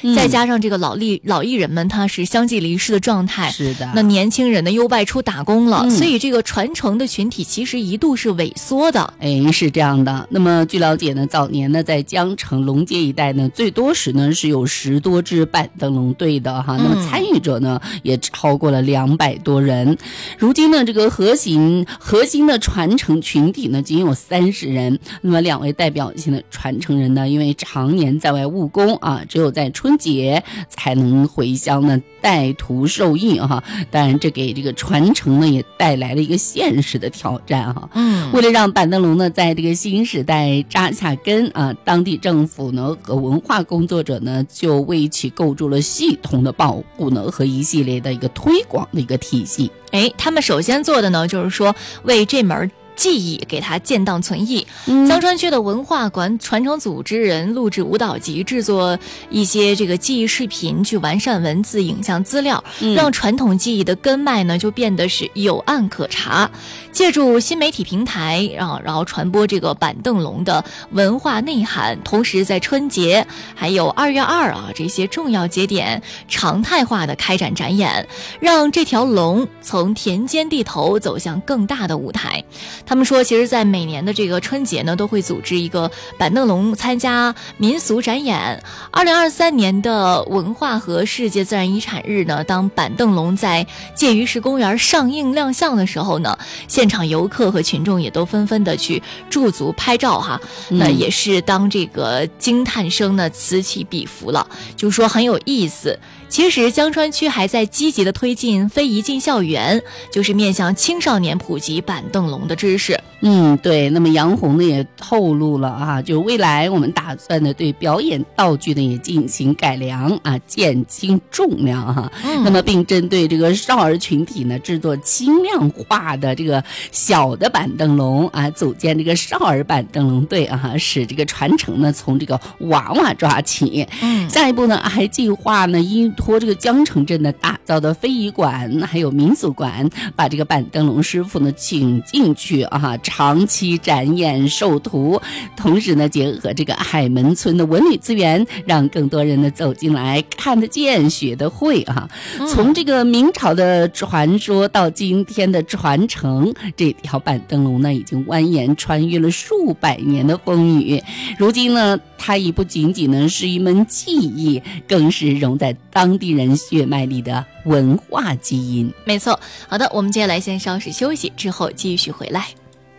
再加上这个老艺人们他是相继离世的状态， 是的， 那年轻人呢又外出打工了，所以这个传承的群体其实一度是萎缩的。 是这样的。那么据了解呢，早年呢在江城龙街一带呢，最多时呢是有10多支板灯笼队的哈，那么参与者呢也超过了200多人。如今呢这个核心的传承群体呢仅有30人。那么2位代表性的传承人呢，因为常年在外务工啊，只有在春节才能回乡呢带徒受益哈。当然这给这个传承呢也带来了一个现实的挑战哈。为了让板灯笼呢在这个新时代扎下根啊，当地政府呢和文化工作者呢就为其构筑了系统的保护呢和一系列的一个推广的一个体系。 他们首先做的呢就是说为这门技艺给它建档存艺。江川区的文化馆传承组织人录制舞蹈集，制作一些这个技艺视频，去完善文字影像资料，让传统技艺的根脉呢就变得是有案可查。借助新媒体平台然后传播这个板凳笼的文化内涵，同时在春节还有2月2这些重要节点常态化的开展展演，让这条龙从田间地头走向更大的舞台。他们说其实在每年的这个春节呢都会组织一个板凳笼参加民俗展演。2023年的文化和世界自然遗产日呢，当板凳笼在介于石公园上映亮相的时候呢，现场游客和群众也都纷纷的去驻足拍照哈。那也是当这个惊叹声呢此起彼伏了，就说很有意思。其实江川区还在积极的推进非遗进校园，就是面向青少年普及板凳笼的知识。 对。那么杨红呢也透露了啊，就未来我们打算呢对表演道具呢也进行改良啊，减轻重量哈。那么并针对这个少儿群体呢制作轻量化的这个小的板凳笼啊，组建这个少儿板凳笼队啊，使这个传承呢从这个娃娃抓起。下一步呢还计划呢依托这个江城镇的打造的非遗馆还有民俗馆，把这个板凳笼师傅呢请进去啊，长期展演授徒，同时呢结合这个海门村的文旅资源，让更多人呢走进来看得见学得会啊。从这个明朝的传说到今天的传承，这条板凳笼呢已经蜿蜒穿越了数百年的风雨。如今呢它已不仅仅呢是一门技艺，更是融在当地人血脉里的文化基因。 没错。好的，我们接下来先稍事休息，之后继续回来。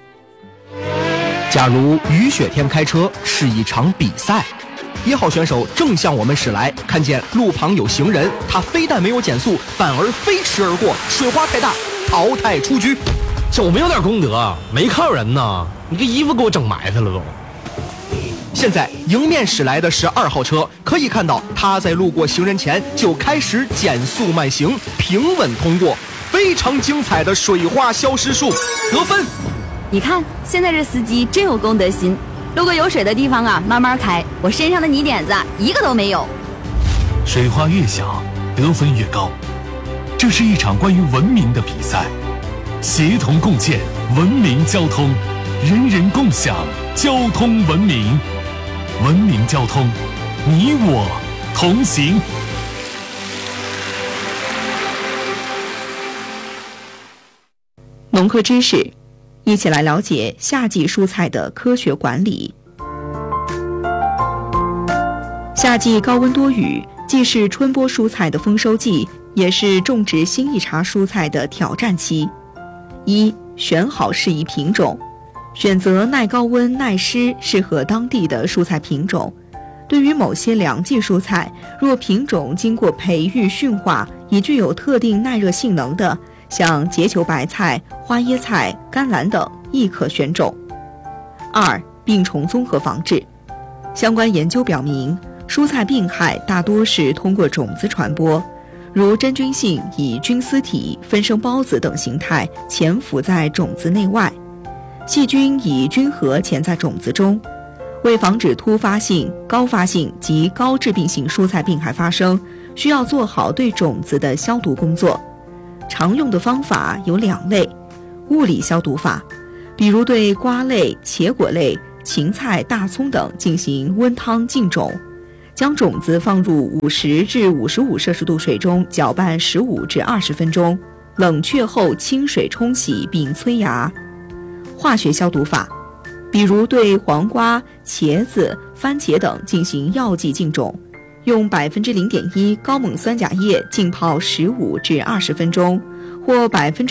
假如雨雪天开车是一场比赛，1号选手正向我们驶来，看见路旁有行人，他非但没有减速，反而飞驰而过，水花太大，淘汰出局。 就没有点功德，没看有人呢，你这衣服给我整埋汰了都。 现在迎面驶来的是2号车，可以看到他在路过行人前就开始减速慢行，平稳通过，非常精彩的水花消失术，得分。 你看现在这司机真有公德心，路过有水的地方啊慢慢开，我身上的泥点子一个都没有。 水花越小得分越高，这是一场关于文明的比赛，协同共建文明交通，人人共享交通文明，文明交通，你我同行。 农科知识，一起来了解夏季蔬菜的科学管理。夏季高温多雨，既是春播蔬菜的丰收季，也是种植新一茬蔬菜的挑战期。一、选好适宜品种，选择耐高温、耐湿、适合当地的蔬菜品种。对于某些凉季蔬菜，若品种经过培育驯化，已具有特定耐热性能的，像结球白菜、花椰菜、甘蓝等，亦可选种。二、病虫综合防治。相关研究表明，蔬菜病害大多是通过种子传播，如真菌性以菌丝体、分生孢子等形态潜伏在种子内外，细菌以菌核潜在种子中。为防止突发性、高发性及高致病性蔬菜病害发生，需要做好对种子的消毒工作。常用的方法有2类：物理消毒法，比如对瓜类、茄果类、芹菜、大葱等进行温汤浸种， 将种子放入50至55摄氏度水中搅拌15至20分钟，冷却后清水冲洗并催芽。化学消毒法，比如对黄瓜、茄子、番茄等进行药剂浸种，用0.1%高锰酸钾液浸泡15至20分钟，或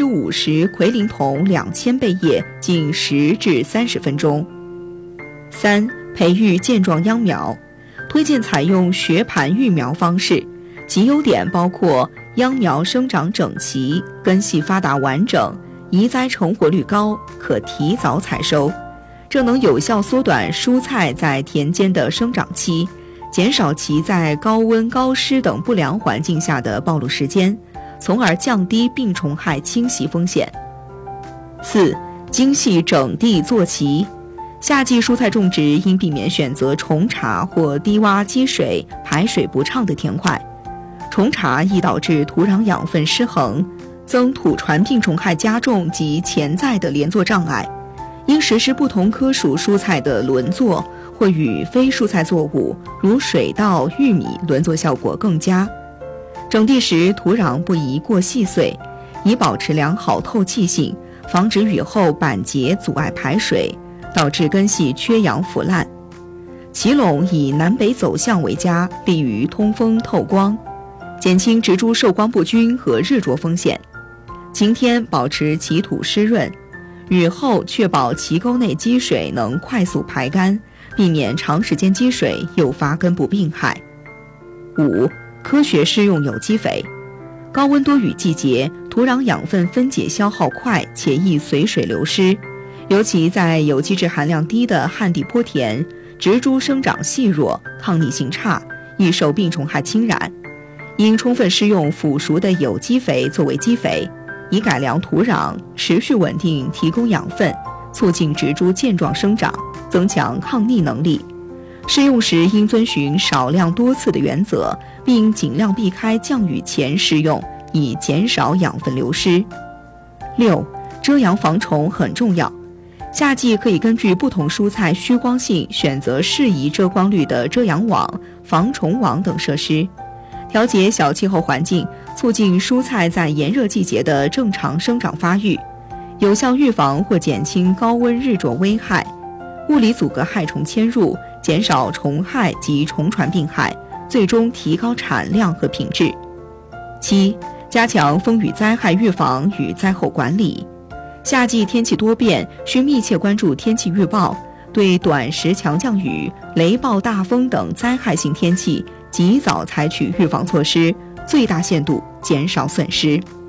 50%奎宁酮2000倍液浸10至30分钟。3. 培育健壮秧苗，推荐采用学盘育苗方式，其优点包括秧苗生长整齐、根系发达完整、移栽成活率高，可提早采收，这能有效缩短蔬菜在田间的生长期，减少其在高温、高湿等不良环境下的暴露时间，从而降低病虫害侵袭风险。4. 精细整地坐齐，夏季蔬菜种植应避免选择虫茬或低洼积水、排水不畅的田块。虫茬易导致土壤养分失衡，增土传病虫害加重及潜在的连作障碍。应实施不同科属蔬菜的轮作，或与非蔬菜作物如水稻、玉米轮作效果更佳。整地时土壤不宜过细碎，以保持良好透气性，防止雨后板结阻碍排水，导致根系缺氧腐烂。齐垄以南北走向为佳，利于通风透光，减轻植株受光不均和日灼风险。晴天保持其土湿润，雨后确保其沟内积水能快速排干，避免长时间积水诱发根部病害。5. 科学施用有机肥，高温多雨季节，土壤养分分解消耗快且易随水流失，尤其在有机质含量低的旱地坡田，植株生长细弱，抗逆性差，易受病虫害侵染。应充分施用腐熟的有机肥作为基肥，以改良土壤，持续稳定提供养分，促进植株健壮生长，增强抗逆能力。施用时应遵循少量多次的原则，并尽量避开降雨前施用，以减少养分流失。6. 遮阳防虫很重要，夏季可以根据不同蔬菜需光性选择适宜遮光率的遮阳网、防虫网等设施，调节小气候环境，促进蔬菜在炎热季节的正常生长发育，有效预防或减轻高温日灼危害，物理阻隔害虫迁入，减少虫害及虫传病害，最终提高产量和品质。7. 加强风雨灾害预防与灾后管理，夏季天气多变，需密切关注天气预报，对短时强降雨、雷暴大风等灾害性天气及早采取预防措施，最大限度减少损失。